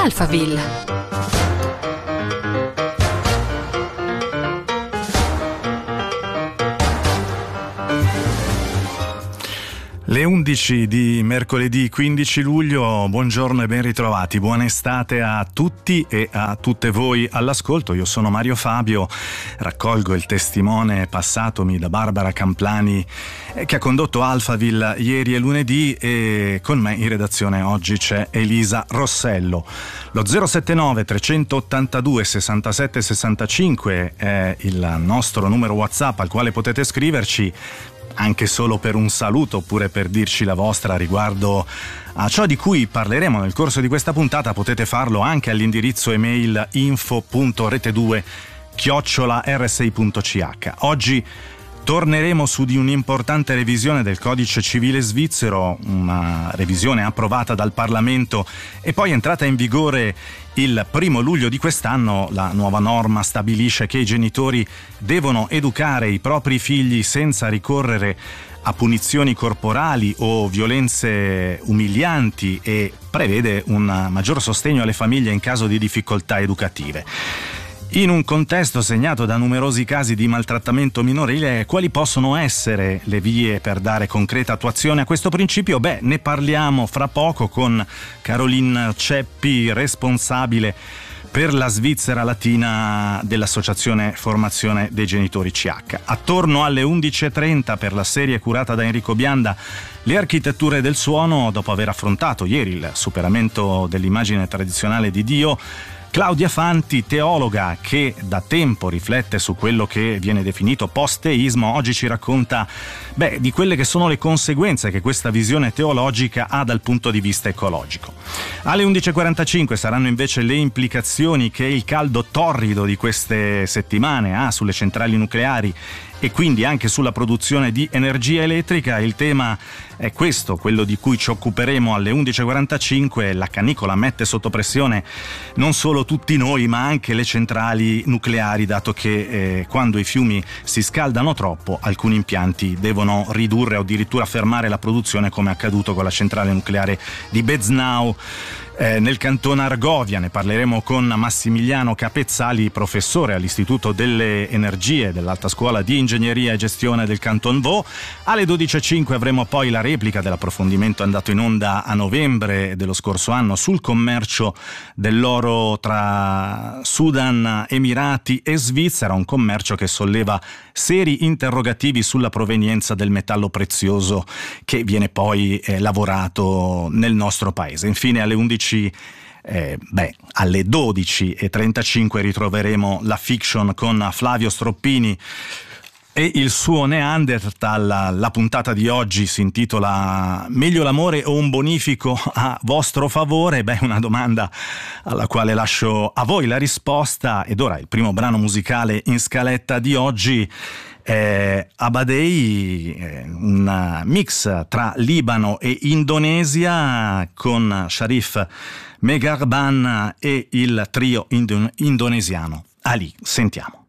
Alphaville. Le 11 di mercoledì 15 luglio, buongiorno e ben ritrovati, buona estate a tutti e a tutte voi all'ascolto. Io sono Mario Fabio, raccolgo il testimone passatomi da Barbara Camplani che ha condotto Alphaville ieri e lunedì, e con me in redazione oggi c'è Elisa Rossello. Lo 079 382 67 65 è il nostro numero WhatsApp al quale potete scriverci anche solo per un saluto oppure per dirci la vostra riguardo a ciò di cui parleremo nel corso di questa puntata. Potete farlo anche all'indirizzo email info.rete2@rsi.ch. Oggi torneremo su di un'importante revisione del codice civile svizzero, una revisione approvata dal Parlamento e poi entrata in vigore il 1 luglio di quest'anno. La nuova norma stabilisce che i genitori devono educare i propri figli senza ricorrere a punizioni corporali o violenze umilianti e prevede un maggior sostegno alle famiglie in caso di difficoltà educative. In un contesto segnato da numerosi casi di maltrattamento minorile, quali possono essere le vie per dare concreta attuazione a questo principio? Ne parliamo fra poco con Caroline Ceppi, responsabile per la Svizzera Latina dell'Associazione Formazione dei Genitori CH. Attorno alle 11.30 per la serie curata da Enrico Bianda, Le architetture del suono, dopo aver affrontato ieri il superamento dell'immagine tradizionale di Dio, Claudia Fanti, teologa che da tempo riflette su quello che viene definito post-teismo, oggi ci racconta di quelle che sono le conseguenze che questa visione teologica ha dal punto di vista ecologico. Alle 11.45 saranno invece le implicazioni che il caldo torrido di queste settimane ha sulle centrali nucleari e quindi anche sulla produzione di energia elettrica. Il tema è questo, quello di cui ci occuperemo alle 11.45. La canicola mette sotto pressione non solo tutti noi ma anche le centrali nucleari, dato che quando i fiumi si scaldano troppo alcuni impianti devono ridurre o addirittura fermare la produzione, come è accaduto con la centrale nucleare di Beznau nel cantone Argovia. Ne parleremo con Massimiliano Capezzali, professore all'Istituto delle Energie dell'Alta Scuola di Ingegneria e Gestione del Canton Vaud. Alle 12.05 avremo poi la replica dell'approfondimento andato in onda a novembre dello scorso anno sul commercio dell'oro tra Sudan, Emirati e Svizzera, un commercio che solleva seri interrogativi sulla provenienza del metallo prezioso che viene poi lavorato nel nostro paese. Infine alle 11 alle 12.35 ritroveremo la fiction con Flavio Stroppini e il suo Neanderthal. La puntata di oggi si intitola Meglio l'amore o un bonifico a vostro favore? Una domanda alla quale lascio a voi la risposta. Ed ora il primo brano musicale in scaletta di oggi è Abadei, un mix tra Libano e Indonesia con Sharif Megarban e il trio indonesiano Ali. Sentiamo.